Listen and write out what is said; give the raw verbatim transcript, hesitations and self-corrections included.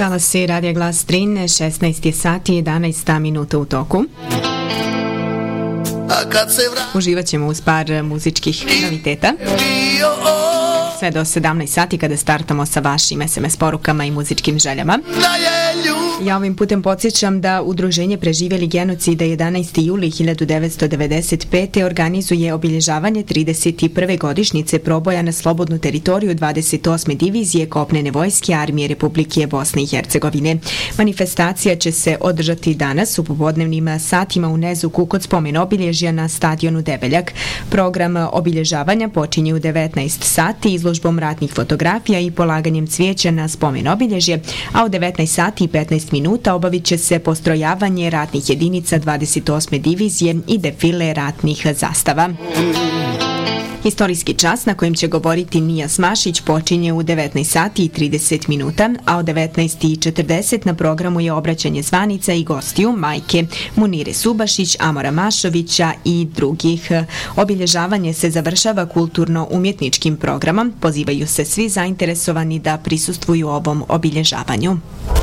Talasi Radija Glas Drin, šesnaest je sati, jedanaest minuta u toku. Uživat ćemo uz par muzičkih noviteta. Sve do sedamnaest sati kada startamo sa vašim es em es porukama i muzičkim željama. Ja ovim putem podsjećam da Udruženje preživjeli genocida jedanaesti juli hiljadu devetsto devedeset pete. organizuje obilježavanje trideset prve godišnjice proboja na slobodnu teritoriju dvadeset osme divizije kopnene vojske armije Republike Bosne i Hercegovine. Manifestacija će se održati danas u popodnevnim satima u Nezuku kod spomen obilježja na stadionu Debeljak. Program obilježavanja počinje u devetnaest sati izložbom ratnih fotografija i polaganjem cvijeća na spomen obilježje, a u devetnaest sati i petnaest minuta obavit će se postrojavanje ratnih jedinica dvadeset osme divizije i defile ratnih zastava. Historijski čas na kojem će govoriti Nijas Mašić počinje u devetnaest sati i trideset minuta, a u devetnaest i četrdeset na programu je obraćanje zvanica i gostiju majke Munire Subašić, Amora Mašovića i drugih. Obilježavanje se završava kulturno-umjetničkim programom. Pozivaju se svi zainteresovani da prisustvuju ovom obilježavanju.